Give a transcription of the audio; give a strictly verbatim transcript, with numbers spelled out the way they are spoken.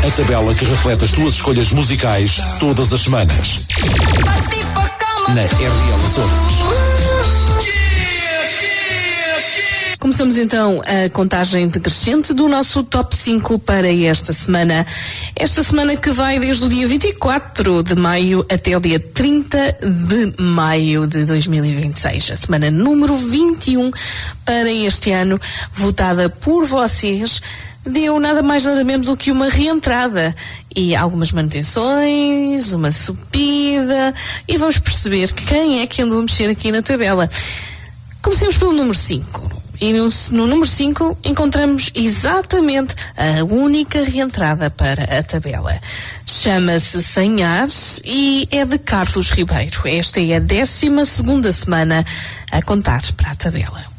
A tabela que reflete as tuas escolhas musicais todas as semanas. Na R L Açores. Começamos então a contagem decrescente do nosso top cinco para esta semana. Esta semana que vai desde o dia vinte e quatro de maio até o dia trinta de maio de dois mil e vinte e seis. A semana número vinte e um para este ano, votada por vocês, deu nada mais nada menos do que uma reentrada e algumas manutenções, uma subida, e vamos perceber quem é que andou a mexer aqui na tabela. Comecemos pelo número cinco. E no, no número cinco encontramos exatamente a única reentrada para a tabela. Chama-se Sem Ares e é de Carlos Ribeiro. Esta é a décima segunda semana a contar para a tabela.